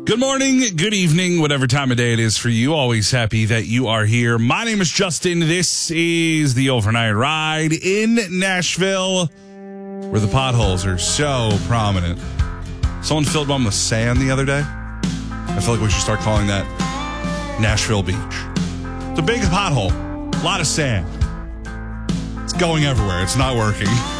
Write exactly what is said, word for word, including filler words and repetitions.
Good morning, good evening, whatever time of day it is for you. Always happy that you are here. My name is Justin. This is the Overnight Ride in Nashville, where the potholes are so prominent. Someone filled one with sand the other day. I feel like we should start calling that Nashville Beach. It's a big pothole, a lot of sand. It's going everywhere. It's not working.